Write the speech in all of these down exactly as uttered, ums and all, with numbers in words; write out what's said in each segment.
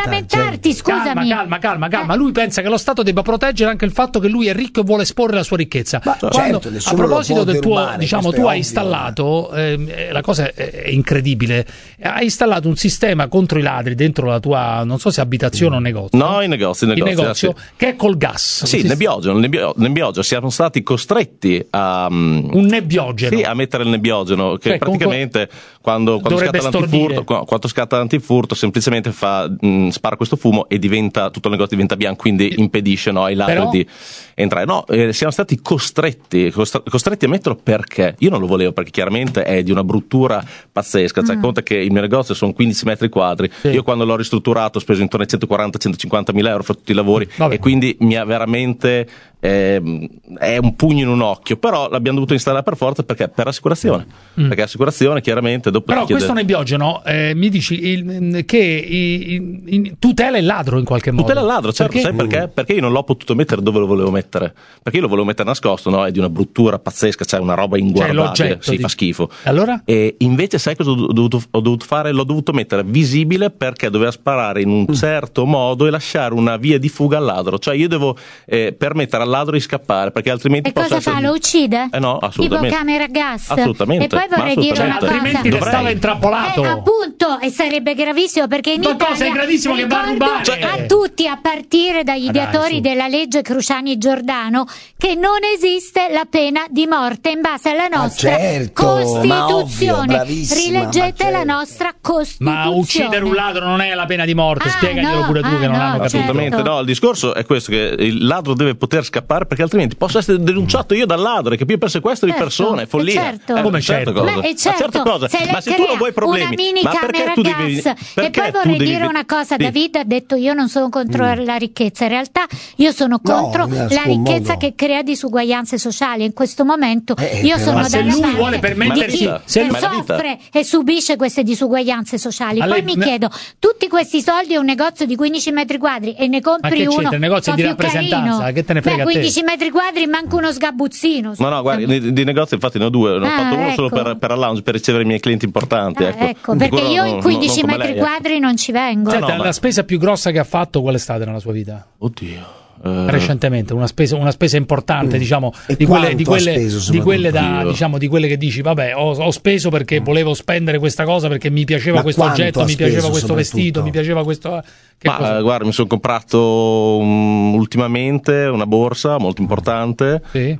lamentarti, scusami. Calma, calma, calma, calma. Lui pensa che lo Stato debba proteggere anche il fatto che lui è ricco e vuole esporre la sua ricchezza. Ma Quando, certo, a proposito del tuo, rubare, diciamo, tu hai ovvio. installato, eh, la cosa è, è incredibile, hai installato un sistema contro i ladri dentro la tua, non so se abitazione o negozio. No, in negozio, in Il negozio, negozio, sì. Che è col gas. Sì, nebbiogeno, nebbio, nebbiogeno, siamo stati costretti a un nebbiogeno. Sì, a mettere il nebbiogeno, che cioè, praticamente quando, quando scatta l'antifurto, quando scatta l'antifurto semplicemente fa mh, spara questo fumo e diventa tutto il negozio diventa bianco, quindi impedisce, no, ai ladri Però... di entrare. No, eh, siamo stati costretti costretti a metterlo perché io non lo volevo, perché chiaramente è di una bruttura pazzesca. Cioè, mm. conta che il mio negozio sono quindici metri quadri. Sì. Io quando l'ho ristrutturato ho speso intorno ai centoquaranta centocinquanta mila euro, ho fatto tutti i lavori. Vabbè. E quindi mi ha veramente eh, è un pugno in un occhio, però l'abbiamo dovuto installare per forza perché per assicurazione. Mm. Perché assicurazione chiaramente dopo. Però chiede... questo nebbiogeno eh, mi dici il, che il, il, tutela il ladro in qualche modo. Tutela il ladro, certo. Perché? Sai perché? Perché io non l'ho potuto mettere dove lo volevo mettere. Perché io lo volevo mettere nascosto, no? È di una bruttura pazzesca, cioè una roba inguardabile, sì, di... fa schifo. Allora? E invece sai cosa ho dovuto, ho dovuto fare? L'ho dovuto mettere visibile perché doveva sparare in un certo modo e lasciare una via di fuga al ladro. Cioè io devo eh, permettere al ladro di scappare, perché altrimenti e posso cosa essere... fa? Lo uccide? Eh no, assolutamente. Tipo camera a gas? Assolutamente. E poi vorrei dire una cosa. Altrimenti Dovrei... stava intrappolato. Eh, appunto, e sarebbe gravissimo perché in Ma Italia cosa è gravissimo che va a rubare? Cioè, a tutti, a partire dagli ideatori della legge Cruciani e Giordano, che non esiste la pena di morte in base alla nostra ma certo, Costituzione. Ma ovvio, Rileggete ma la certo. nostra Costituzione. Ma uccidere un ladro non è la pena di morte, ah, spiegaglielo no, pure tu ah, che non no, hanno capito. Assolutamente certo. no, il discorso è questo, che il ladro deve poter scappare perché altrimenti posso essere denunciato io dal ladro, che più per sequestro certo, di persone, follia. certo. Eh, Come certo? certo? Cosa. Ma, eh, certo, certe cose. se Ma se tu non vuoi problemi, una mini ma camera perché tu gas. devi E poi vorrei dire devi... una cosa, sì. David ha detto io non sono contro mm. la ricchezza, in realtà io sono contro no, la ricchezza che crea disuguaglianze sociali. In questo momento eh, io sono ma se dalla lui parte vuole permettersi, di chi se lui soffre e subisce queste disuguaglianze sociali. A Poi lei, mi me... chiedo, tutti questi soldi è un negozio di quindici metri quadri e ne compri uno il negozio un di po' rappresentanza, carino. che te ne frega? Beh, quindici metri quadri manca uno sgabuzzino. No, no, guardi, di, di negozi infatti ne ho due, ne ho Ah, fatto uno ecco. solo per, per al lounge, per ricevere i miei clienti importanti. Ah, ecco, ecco perché Sicuro io non, in quindici non, non metri lei, quadri non ci vengo. Senta, no, ma... la spesa più grossa che ha fatto qual è stata nella sua vita? Oddio. Uh... Recentemente una spesa, una spesa importante, mm. diciamo, e di quelle, di quelle, speso, di quelle da, diciamo, di quelle che dici, vabbè, ho, ho speso perché mm. volevo spendere questa cosa, perché mi piaceva Ma questo oggetto, mi piaceva questo vestito, mi piaceva questo. Che Ma cosa? Guarda, mi sono comprato um, ultimamente una borsa molto importante, sì. eh,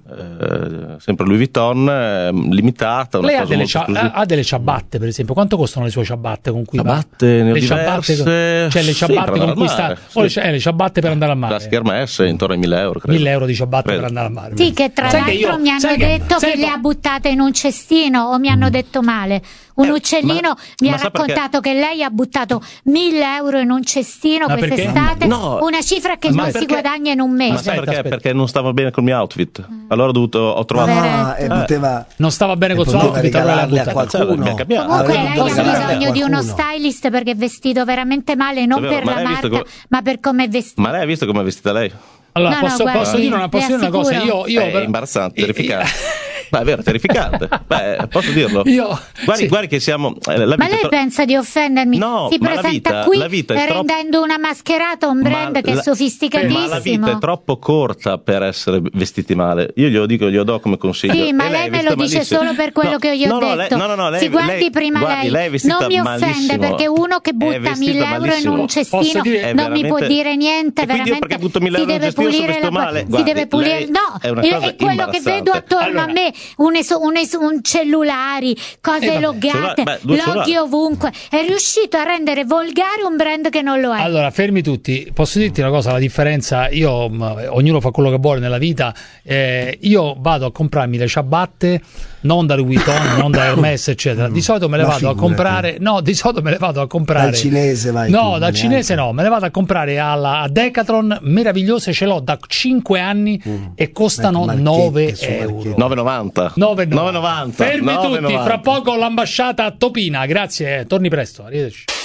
sempre Louis Vuitton, eh, limitata. Una Lei cosa ha, delle cia- ha delle ciabatte, per esempio. Quanto costano le sue ciabatte con cui ciabatte, va? Ne ho le diverse, ciabatte, cioè le ciabatte sì, con cui sta, sì. oh, le, eh, le ciabatte per andare al mare. Classiche Hermes intorno ai mille euro. Credo. mille euro di ciabatte credo. per andare al mare. Sì, che tra sai l'altro che io, mi hanno detto che, che le ha buttate in un cestino o mi hanno detto male. Un eh, uccellino ma, mi ma ha raccontato perché? Che lei ha buttato mille euro in un cestino ma quest'estate, no, una cifra che non perché? si guadagna in un mese. Ma sai perché? Perché non stava bene col mio outfit. Allora ho dovuto, ho trovato. Ah, e poteva, non stava bene col suo outfit, allora l'ha buttato. Comunque lei ha bisogno di uno stylist perché è vestito veramente male, non Davvero? per la marca, co- ma per come è vestito. Ma lei ha visto come è vestita lei? Allora, no, posso, no, guardi, posso dire una, posso dire una cosa? Io, io è per... imbarazzante, terrificante. Ma è vero, terrificante. Beh, posso dirlo? Io, guardi, sì. guardi che siamo. Eh, la vita ma lei tro- pensa di offendermi? No, si ma presenta la vita, qui la vita è rendendo troppo... una mascherata, un brand ma che la... è sofisticatissimo. Ma la vita è troppo corta per essere vestiti male. Io glielo dico, glielo do come consiglio. Sì, ma e lei, lei me lo dice malissimo. solo per quello no, che io no, ho no, detto. Lei, no, no, no, lei, si guardi lei, prima guardi, lei. lei non mi offende malissimo. perché uno che butta mille euro malissimo. in un cestino dire, non mi può dire niente. E veramente si deve pulire la male. si deve pulire. No, è, è quello che vedo attorno allora, a me. Un, un, un cellulari, cose eh, loggate, beh, loghi ovunque. È riuscito a rendere volgare un brand che non lo è. Allora, fermi tutti. Posso dirti una cosa? La differenza, io, mh, ognuno fa quello che vuole nella vita. Eh, io vado a comprarmi le ciabatte non da Louis Vuitton, non da Hermes, eccetera. Di solito me le vado a comprare. No, di solito me le vado a comprare. Dal cinese vai. No, tu, dal cinese no, me le vado a comprare alla a Decathlon, meravigliose, ce l'ho da cinque anni mm. e costano nove euro. nove e novanta. nove e novanta. Fermi tutti, fra poco l'ambasciata a Topina. Grazie, torni presto. Arrivederci.